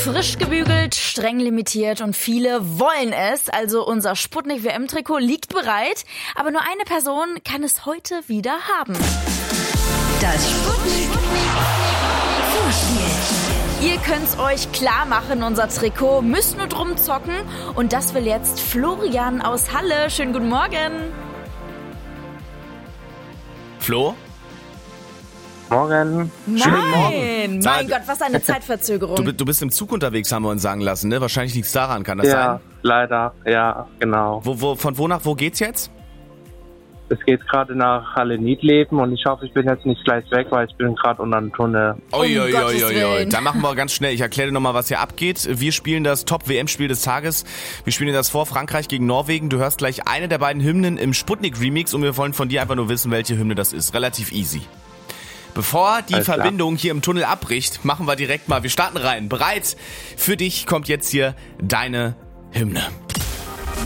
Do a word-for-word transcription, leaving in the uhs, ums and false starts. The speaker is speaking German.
Frisch gebügelt, streng limitiert und viele wollen es. Also unser Sputnik-W M-Trikot liegt bereit. Aber nur eine Person kann es heute wieder haben. Das Sputnik Vorspiel. Ihr könnt's euch klar machen, unser Trikot, müsst nur drum zocken. Und das will jetzt Florian aus Halle. Schönen guten Morgen. Flo? Morgen. Nein, Morgen. mein Gott, was eine Zeitverzögerung. Du, du bist im Zug unterwegs, haben wir uns sagen lassen, ne? Wahrscheinlich liegt's daran, kann das Ja, sein? leider. Ja, genau. Wo, wo, von wo nach wo geht's jetzt? Es geht gerade nach Halle-Niedleben und ich hoffe, ich bin jetzt nicht gleich weg, weil ich bin gerade unter einem Tunnel. Oi, Um oi, Gottes oi, oi. Willen. Da machen wir ganz schnell. Ich erkläre dir nochmal, was hier abgeht. Wir spielen das Top-W M-Spiel des Tages. Wir spielen dir das vor, Frankreich gegen Norwegen. Du hörst gleich eine der beiden Hymnen im Sputnik-Remix und wir wollen von dir einfach nur wissen, welche Hymne das ist. Relativ easy. Bevor die Alles klar. Verbindung hier im Tunnel abbricht, machen wir direkt mal, wir starten rein. Bereit? Für dich kommt jetzt hier deine Hymne.